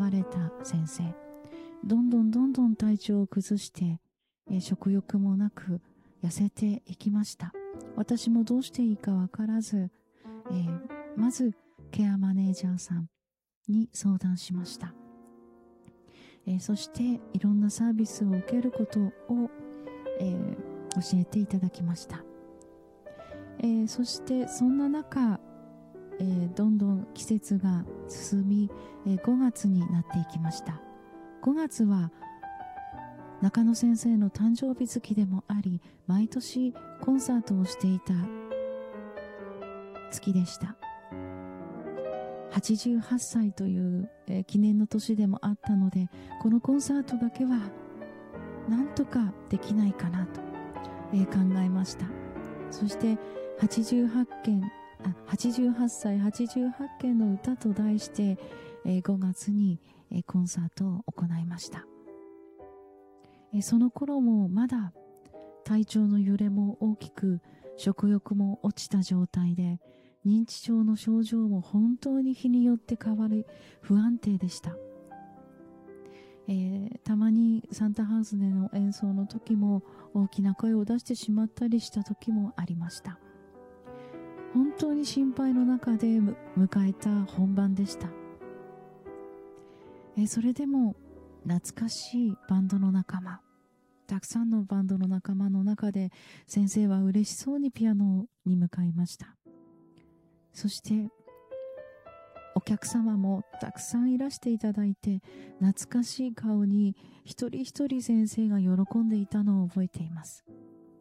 れた先生、どんどん体調を崩して、食欲もなく痩せていきました。私もどうしていいかわからず、まずケアマネージャーさんに相談しました。そしていろんなサービスを受けることを、教えていただきました。そしてそんな中、どんどん季節が進み、5月になっていきました。5月は中野先生の誕生日月でもあり、毎年コンサートをしていた月でした。88歳という、記念の年でもあったので、このコンサートだけはなんとかできないかなと、考えました。そして88歳88件の歌と題して、5月に、コンサートを行いました。その頃もまだ体調の揺れも大きく、食欲も落ちた状態で、認知症の症状も本当に日によって変わり不安定でした。たまにサンタハウスでの演奏の時も大きな声を出してしまったりした時もありました。本当に心配の中で迎えた本番でした。それでも懐かしいバンドの仲間、たくさんのバンドの仲間の中で先生は嬉しそうにピアノに向かいました。そしてお客様もたくさんいらしていただいて、懐かしい顔に一人一人先生が喜んでいたのを覚えています。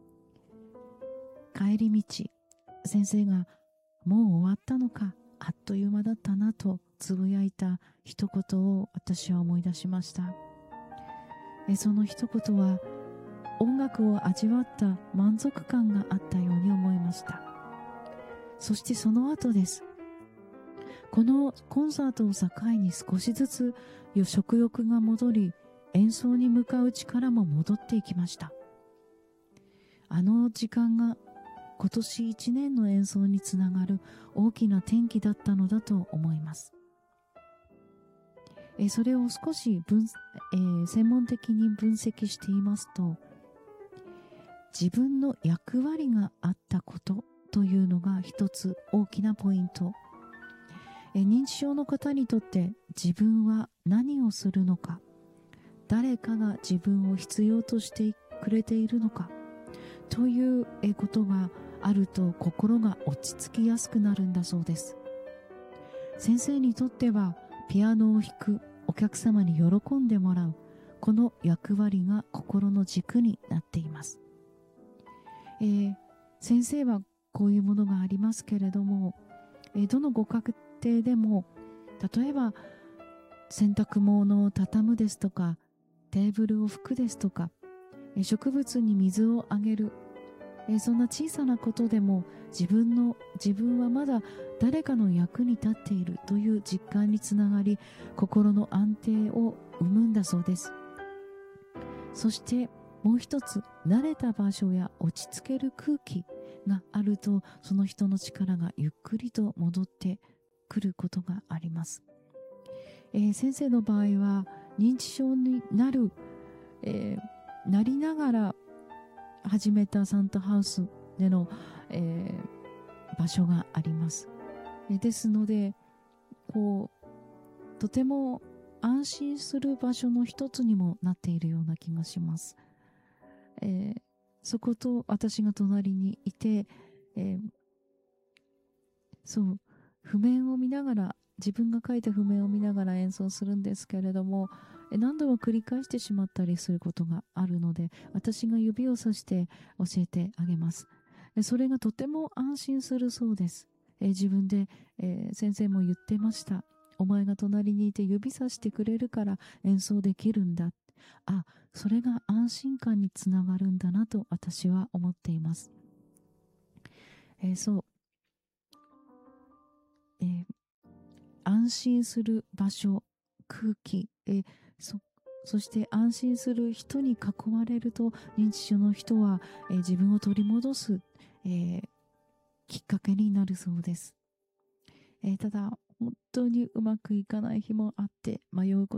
帰り道、先生がもう終わったのか、あっという間だったなとつぶやいた一言を私は思い出しました。その一言は音楽を味わった満足感があったように思いました。そしてその後です。このコンサートを境に少しずつ食欲が戻り、演奏に向かう力も戻っていきました。あの時間が今年1年の演奏につながる大きな転機だったのだと思います。それを少し専門的に分析していますと、自分の役割があったことというのが一つ大きなポイント。認知症の方にとって自分は何をするのか、誰かが自分を必要としてくれているのかということがあると、心が落ち着きやすくなるんだそうです。先生にとってはピアノを弾く、お客様に喜んでもらう、この役割が心の軸になっています。先生はこういうものがありますけれども、どのご家庭でも、例えば洗濯物を畳むですとか、テーブルを拭くですとか、植物に水をあげる、そんな小さなことでも自分はまだ誰かの役に立っているという実感につながり、心の安定を生むんだそうです。そしてもう一つ、慣れた場所や落ち着ける空気があると、その人の力がゆっくりと戻ってくることがあります。先生の場合は認知症になりながら始めたサンタハウスでの、場所があります。ですので、とても安心する場所の一つにもなっているような気がします。そこと私が隣にいて、譜面を見ながら、自分が書いた譜面を見ながら演奏するんですけれども、何度も繰り返してしまったりすることがあるので、私が指をさして教えてあげます。それがとても安心するそうです。自分で、先生も言ってました。お前が隣にいて指さしてくれるから演奏できるんだ。それが安心感につながるんだなと私は思っています。安心する場所、空気、そして安心する人に囲まれると、認知症の人は、自分を取り戻す、きっかけになるそうです。ただ本当にうまくいかない日もあって迷うこと